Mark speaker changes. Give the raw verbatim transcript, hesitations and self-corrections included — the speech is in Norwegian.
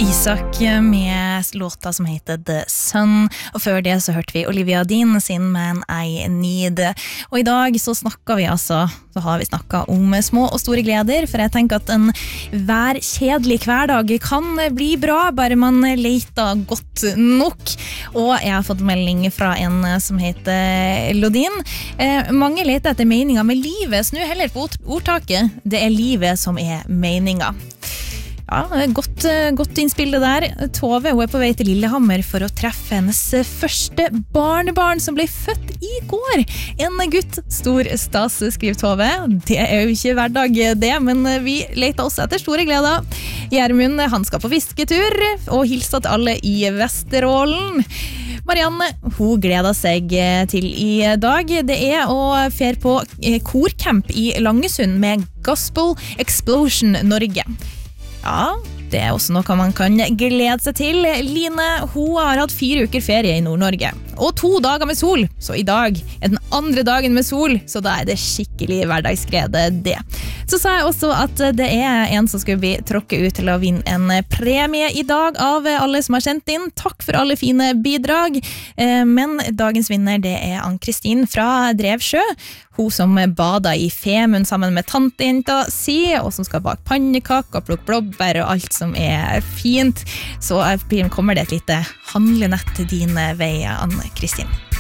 Speaker 1: Isak med låta som heter The Sun, og før det så hørte vi Olivia Dean sin Man I Need. Og i dag så snakker vi altså, så har vi snakket om små og store gleder, for jeg tenker at en hver kjedelig hverdag kan bli bra, bare man leter godt nok. Og jeg har fått melding fra en som heter Lodin. Eh, mange leter etter meninger med livet, snu heller på ordtaket. Det er livet som er meninga. Ja, godt, godt innspill det der. Tove, hun er på vei til Lillehammer for å treffe hennes første barnebarn som ble født i går. En gutt, stor stas, skriver Tove. Det er jo ikke hverdag det, men vi leter også etter store gleder. Gjermund, han skal på fisketur, og hilser til alle i Vesterålen. Marianne, hun gleder seg til i dag. Det er å fere på korcamp i Langesund med Gospel Explosion Norge. Ja, det er også noe man kan glede seg til. Line, hun har hatt fire uker ferie i Nord-Norge, og to dager med sol. Så i dag er den andre dagen med sol, så da er det skikkelig hverdagsglede det. Så sa jeg også at det er en som skulle bli tråkket ut til å vinne en premie i dag av alle som har sendt inn. Takk for alle fine bidrag. Men dagens vinner, det er Ann-Kristin fra Drevsjø. Hun som bada i Femund sammen med tantejenta si, og som skal bake pannekak og plukke blåbær og alt som er fint. Så kommer det et lite handlenett til dine veier, Ann-Kristin.